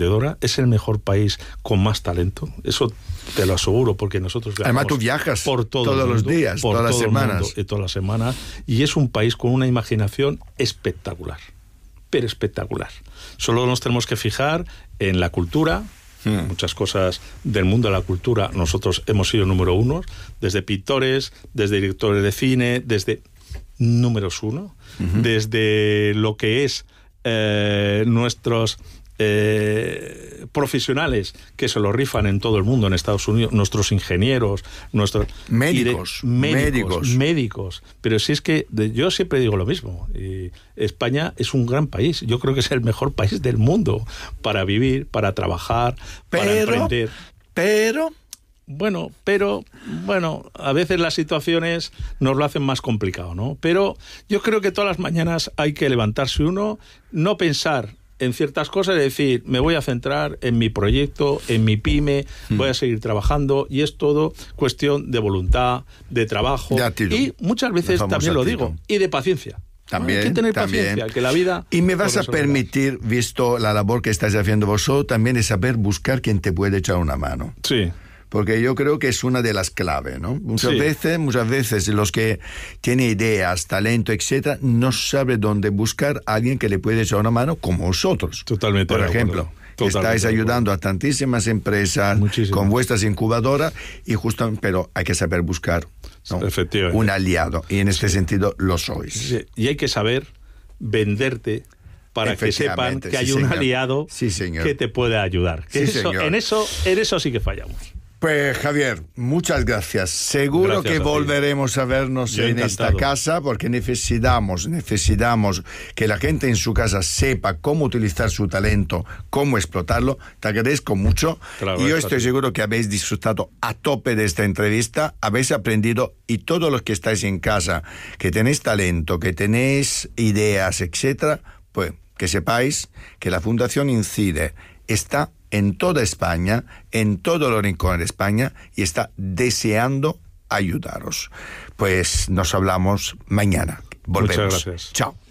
emprendedora, es el mejor país con más talento. Eso te lo aseguro, porque nosotros viajamos. Además, tú viajas por todos los días, por todas las todo semanas. El mundo, y todas las semanas. Y es un país con una imaginación espectacular, pero espectacular. Solo nos tenemos que fijar en la cultura. Muchas cosas del mundo de la cultura nosotros hemos sido número uno, desde pintores, desde directores de cine, desde números uno, desde lo que es nuestros profesionales que se lo rifan en todo el mundo, en Estados Unidos, nuestros ingenieros, nuestros médicos. Pero si es que yo siempre digo lo mismo, España es un gran país, yo creo que es el mejor país del mundo para vivir, para trabajar, para emprender. Pero a veces las situaciones nos lo hacen más complicado, ¿no? Pero yo creo que todas las mañanas hay que levantarse uno, no pensar en ciertas cosas, es decir, me voy a centrar en mi proyecto, en mi pyme, voy a seguir trabajando, y es todo cuestión de voluntad, de trabajo, y muchas veces también lo digo, y de paciencia. También, hay que tener paciencia, que la vida... Y me vas a permitir, visto la labor que estáis haciendo vosotros, también de saber buscar quien te puede echar una mano. Sí. Porque yo creo que es una de las claves, ¿no? Muchas veces los que tienen ideas, talento, etcétera, no saben dónde buscar a alguien que le puede echar una mano como vosotros. Totalmente. Por ejemplo, estáis ayudando a tantísimas empresas con vuestras incubadoras, pero hay que saber buscar, ¿no?, un aliado, y en este sentido lo sois. Sí. Y hay que saber venderte para que sepan que hay un aliado que te puede ayudar. Que en eso sí que fallamos. Pues Javier, muchas gracias. Seguro que volveremos a vernos en esta casa, porque necesitamos que la gente en su casa sepa cómo utilizar su talento, cómo explotarlo. Te agradezco mucho, y yo estoy seguro que habéis disfrutado a tope de esta entrevista, habéis aprendido, y todos los que estáis en casa, que tenéis talento, que tenéis ideas, etcétera, pues que sepáis que la Fundación Incide está en toda España, en todo los rincones de España, y está deseando ayudaros. Pues nos hablamos mañana. Volvemos. Muchas gracias. Chao.